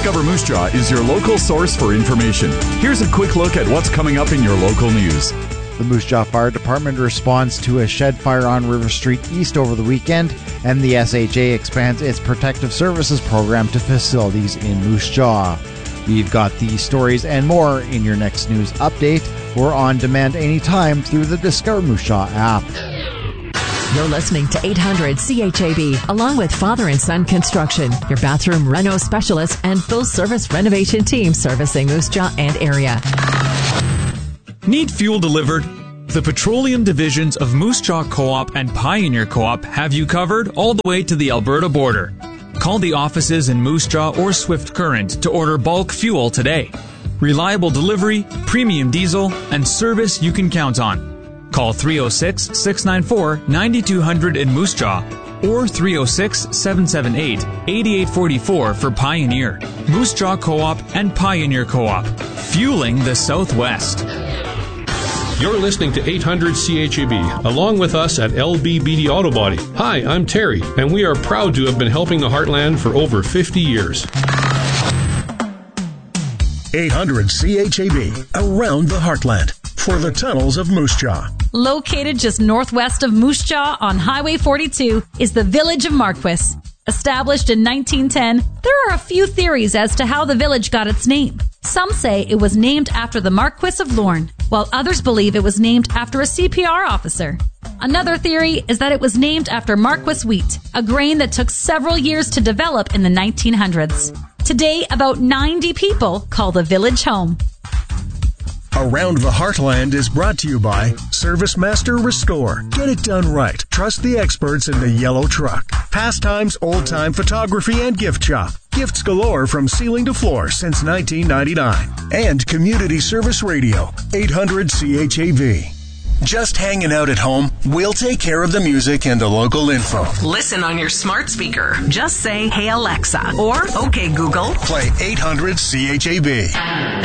Discover Moose Jaw is your local source for information. Here's a quick look at what's coming up in your local news. The Moose Jaw Fire Department responds to a shed fire on River Street East over the weekend, and the SHA expands its protective services program to facilities in Moose Jaw. We've got these stories and more in your next news update or on demand anytime through the Discover Moose Jaw app. You're listening to 800 CHAB, along with Father and Son Construction, your bathroom reno specialist and full-service renovation team servicing Moose Jaw and area. Need fuel delivered? The petroleum divisions of Moose Jaw Co-op and Pioneer Co-op have you covered all the way to the Alberta border. Call the offices in Moose Jaw or Swift Current to order bulk fuel today. Reliable delivery, premium diesel, and service you can count on. Call 306-694-9200 in Moose Jaw or 306-778-8844 for Pioneer. Moose Jaw Co-op and Pioneer Co-op, fueling the Southwest. You're listening to 800 CHAB, along with us at LBBD Auto Body. Hi, I'm Terry, and we are proud to have been helping the Heartland for over 50 years. 800 CHAB, around the Heartland, for the tunnels of Moose Jaw. Located just northwest of Moose Jaw on Highway 42 is the village of Marquis. Established in 1910, there are a few theories as to how the village got its name. Some say it was named after the Marquis of Lorne, while others believe it was named after a CPR officer. Another theory is that it was named after Marquis wheat, a grain that took several years to develop in the 1900s. Today, about 90 people call the village home. Around the Heartland is brought to you by Service Master Restore. Get it done right. Trust the experts in the yellow truck. Pastimes, old-time photography, and gift shop. Gifts galore from ceiling to floor since 1999. And Community Service Radio, 800 CHAV. Just hanging out at home? We'll take care of the music and the local info. Listen on your smart speaker. Just say, "Hey Alexa," or "Okay Google." Play 800 CHAB.